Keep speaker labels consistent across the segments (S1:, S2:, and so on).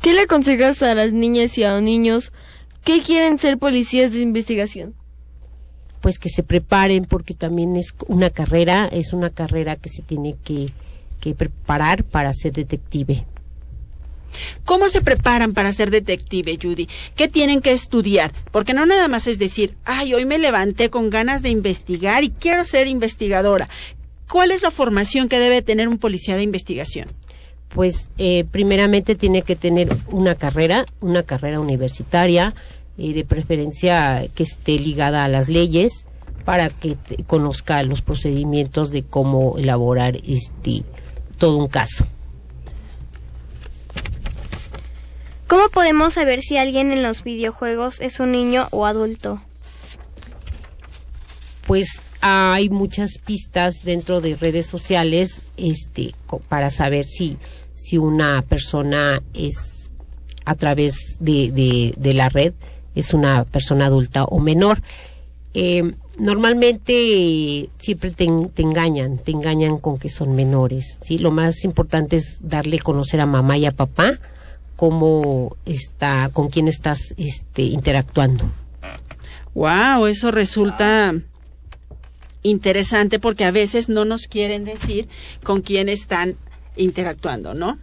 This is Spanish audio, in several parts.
S1: ¿Qué le aconsejas a las niñas y a los niños que quieren ser policías de investigación?
S2: Pues que se preparen, porque también es una carrera que se tiene que preparar para ser detective.
S3: ¿Cómo se preparan para ser detective, Judy? ¿Qué tienen que estudiar? Porque no nada más es decir, ay, hoy me levanté con ganas de investigar y quiero ser investigadora. ¿Cuál es la formación que debe tener un policía de investigación?
S2: Pues primeramente tiene que tener una carrera universitaria, de preferencia que esté ligada a las leyes, para que conozca los procedimientos de cómo elaborar todo un caso.
S4: ¿Cómo podemos saber si alguien en los videojuegos es un niño o adulto?
S2: Pues hay muchas pistas dentro de redes sociales para saber si una persona es, a través de la red, es una persona adulta o menor. Normalmente siempre te engañan con que son menores, ¿sí? Lo más importante es darle a conocer a mamá y a papá con quién estás interactuando.
S3: Wow, eso resulta interesante, porque a veces no nos quieren decir con quién están interactuando, ¿no?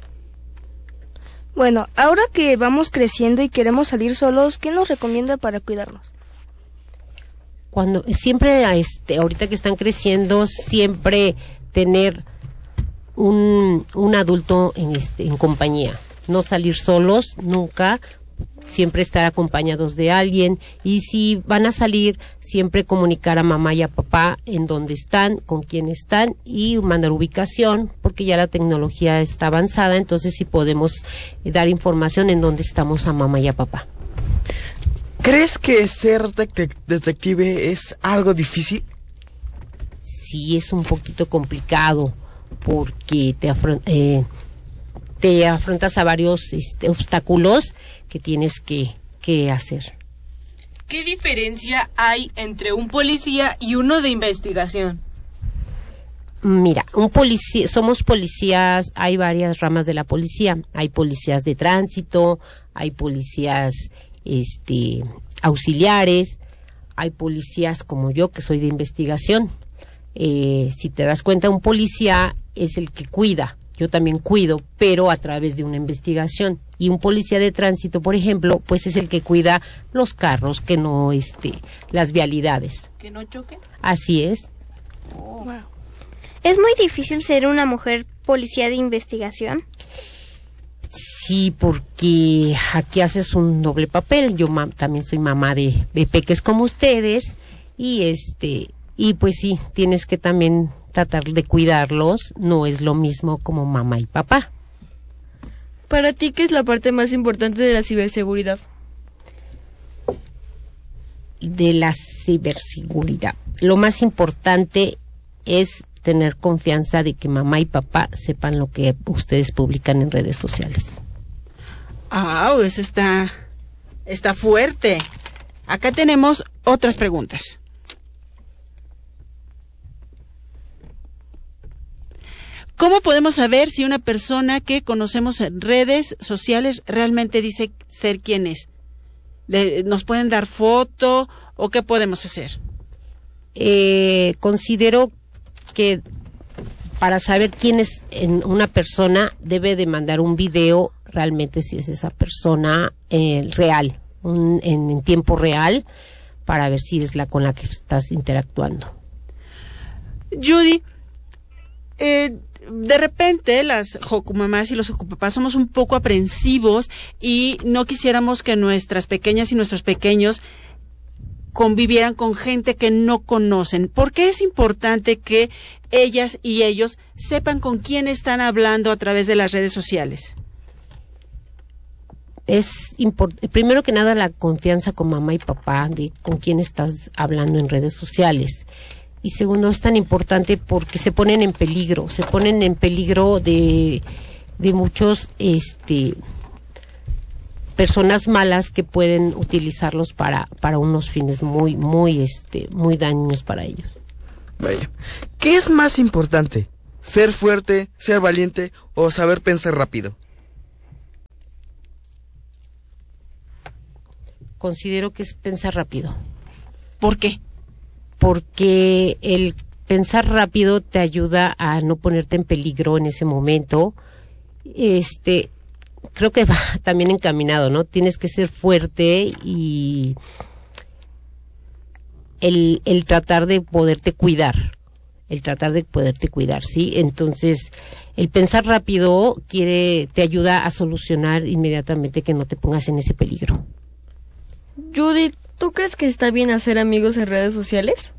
S5: Bueno, ahora que vamos creciendo y queremos salir solos, ¿qué nos recomienda para cuidarnos?
S2: Cuando siempre ahorita que están creciendo, siempre tener un adulto en compañía, no salir solos nunca, siempre estar acompañados de alguien, y si van a salir, siempre comunicar a mamá y a papá en dónde están, con quién están, y mandar ubicación, porque ya la tecnología está avanzada, entonces sí podemos dar información en dónde estamos a mamá y a papá.
S6: ¿Crees que ser detective es algo difícil?
S2: Sí, es un poquito complicado, porque te afrontas a varios obstáculos que tienes que hacer.
S1: ¿Qué diferencia hay entre un policía y uno de investigación?
S2: Mira, somos policías, hay varias ramas de la policía. Hay policías de tránsito, hay policías auxiliares, hay policías como yo, que soy de investigación. Si te das cuenta, un policía es el que cuida. Yo también cuido, pero a través de una investigación. Y un policía de tránsito, por ejemplo, pues es el que cuida los carros, que no, las vialidades.
S1: ¿Que no choquen?
S2: Así es.
S4: Oh. Wow. ¿Es muy difícil ser una mujer policía de investigación?
S2: Sí, porque aquí haces un doble papel. Yo también soy mamá de peques como ustedes, y pues sí, tienes que también tratar de cuidarlos. No es lo mismo como mamá y papá.
S1: Para ti, ¿qué es la parte más importante de la ciberseguridad?
S2: De la ciberseguridad, lo más importante es tener confianza de que mamá y papá sepan lo que ustedes publican en redes sociales.
S3: Eso está fuerte. Acá tenemos otras preguntas. ¿Cómo podemos saber si una persona que conocemos en redes sociales realmente dice ser quien es? ¿Nos pueden dar foto o qué podemos hacer?
S2: Considero que para saber quién es una persona debe de mandar un video realmente si es esa persona real, en tiempo real, para ver si es la con la que estás interactuando.
S3: Judy, de repente las jocumamás y los jocupapás somos un poco aprensivos y no quisiéramos que nuestras pequeñas y nuestros pequeños convivieran con gente que no conocen. ¿Por qué es importante que ellas y ellos sepan con quién están hablando a través de las redes sociales?
S2: Es primero que nada la confianza con mamá y papá de con quién estás hablando en redes sociales. Y segundo, es tan importante porque se ponen en peligro de muchos personas malas que pueden utilizarlos para unos fines muy dañinos para ellos.
S6: Vaya, ¿qué es más importante? ¿Ser fuerte, ser valiente o saber pensar rápido?
S2: considero que es pensar rápido.
S3: ¿Por qué?
S2: Porque el pensar rápido te ayuda a no ponerte en peligro en ese momento. Creo que va también encaminado, ¿no? Tienes que ser fuerte y el tratar de poderte cuidar. ¿Sí? Entonces, el pensar rápido te ayuda a solucionar inmediatamente que no te pongas en ese peligro.
S7: Judith, ¿tú crees que está bien hacer amigos en redes sociales?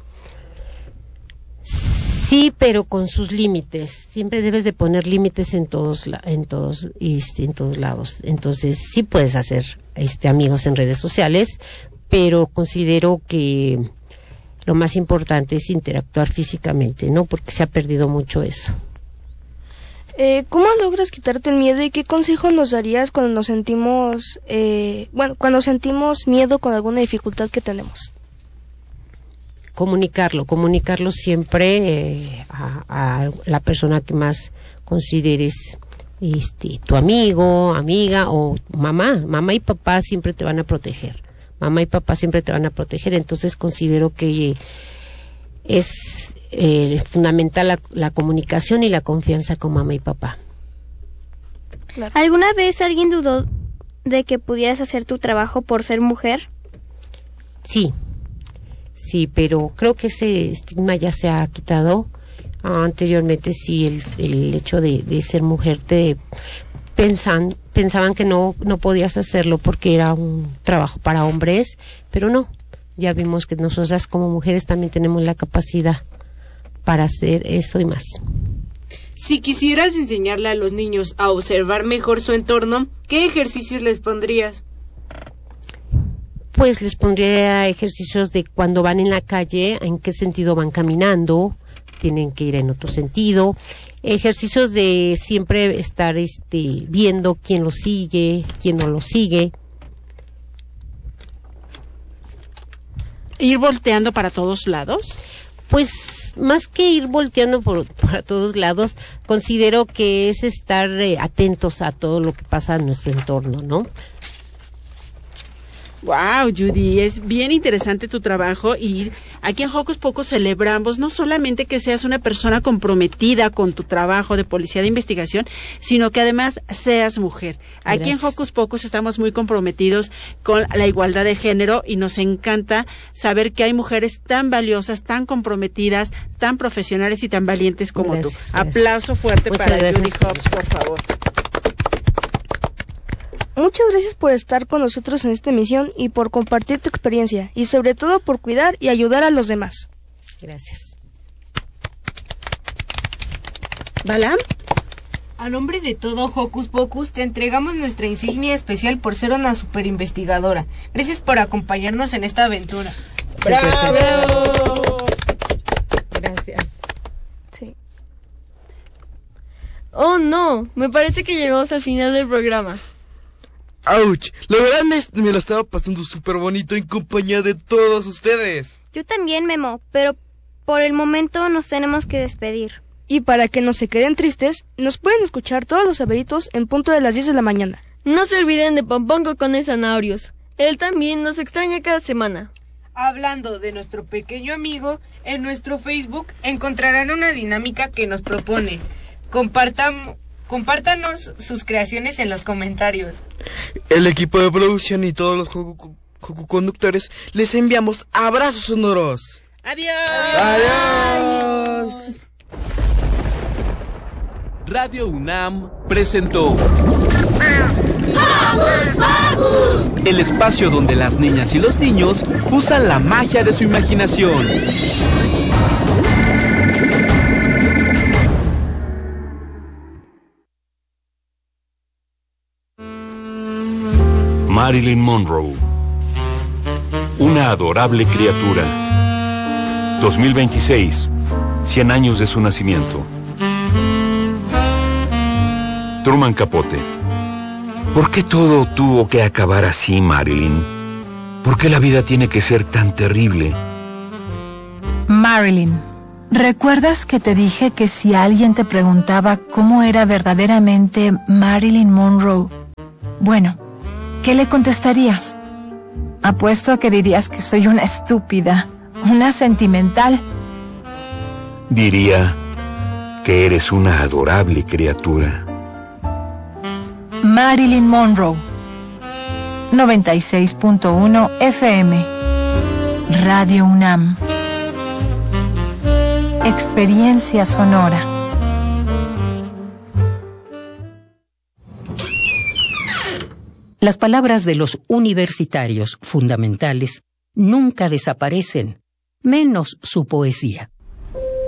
S2: Sí, pero con sus límites. Siempre debes de poner límites en todos lados. Entonces, sí puedes hacer amigos en redes sociales, pero considero que lo más importante es interactuar físicamente, ¿no? Porque se ha perdido mucho eso.
S5: ¿Cómo logras quitarte el miedo y qué consejo nos darías cuando nos sentimos, cuando sentimos miedo con alguna dificultad que tenemos? Comunicarlo siempre a la persona que más consideres tu amigo, amiga o mamá y papá siempre te van a proteger. Entonces considero que es fundamental la comunicación y la confianza con mamá y papá.
S4: Claro. ¿Alguna vez alguien dudó de que pudieras hacer tu trabajo por ser mujer?
S2: Sí, pero creo que ese estigma ya se ha quitado. Anteriormente sí, el hecho de ser mujer pensaban que no podías hacerlo porque era un trabajo para hombres, pero no. Ya vimos que nosotras como mujeres también tenemos la capacidad para hacer eso y más.
S1: Si quisieras enseñarle a los niños a observar mejor su entorno, ¿qué ejercicios les pondrías?
S2: Pues les pondría ejercicios de cuando van en la calle, en qué sentido van caminando, tienen que ir en otro sentido. Ejercicios de siempre estar viendo quién lo sigue, quién no lo sigue.
S3: ¿Ir volteando para todos lados?
S2: Pues más que ir volteando para todos lados, considero que es estar atentos a todo lo que pasa en nuestro entorno, ¿no?
S3: Wow, Judy, es bien interesante tu trabajo y aquí en Hocus Pocus celebramos no solamente que seas una persona comprometida con tu trabajo de policía de investigación, sino que además seas mujer. Aquí en Hocus Pocus estamos muy comprometidos con la igualdad de género y nos encanta saber que hay mujeres tan valiosas, tan comprometidas, tan profesionales y tan valientes como tú. Aplauso fuerte para Judy Hobbs, por favor.
S5: Muchas gracias por estar con nosotros en esta emisión y por compartir tu experiencia y sobre todo por cuidar y ayudar a los demás.
S2: Gracias.
S3: ¿Balam?
S1: A nombre de todo Hocus Pocus te entregamos nuestra insignia especial por ser una superinvestigadora. Gracias por acompañarnos en esta aventura.
S3: ¡Bravo!
S2: Gracias.
S7: Sí. Oh no, me parece que llegamos al final del programa.
S6: ¡Auch! La verdad me lo estaba pasando súper bonito en compañía de todos ustedes.
S4: Yo también, Memo, pero por el momento nos tenemos que despedir.
S5: Y para que no se queden tristes, nos pueden escuchar todos los sabaditos en punto de las 10 de la mañana.
S7: No se olviden de Pompongo con Zanahorios. Él también nos extraña cada semana.
S1: Hablando de nuestro pequeño amigo, en nuestro Facebook encontrarán una dinámica que nos propone. Compártanos sus creaciones en los comentarios.
S6: El equipo de producción y todos los conductores les enviamos abrazos sonoros.
S3: ¡Adiós!
S6: ¡Adiós!
S8: Radio UNAM presentó el espacio donde las niñas y los niños usan la magia de su imaginación. Marilyn Monroe, una adorable criatura. 2026, 100 años de su nacimiento. Truman Capote. ¿Por qué todo tuvo que acabar así, Marilyn? ¿Por qué la vida tiene que ser tan terrible?
S9: Marilyn, ¿recuerdas que te dije que si alguien te preguntaba cómo era verdaderamente Marilyn Monroe? Bueno, ¿qué le contestarías? Apuesto a que dirías que soy una estúpida, una sentimental.
S8: Diría que eres una adorable criatura.
S9: Marilyn Monroe, 96.1 FM, Radio UNAM. Experiencia sonora.
S10: Las palabras de los universitarios fundamentales nunca desaparecen, menos su poesía.